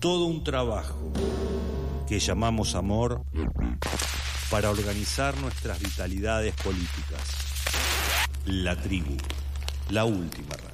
todo un trabajo que llamamos amor para organizar nuestras vitalidades políticas. La Tribu, la última radio.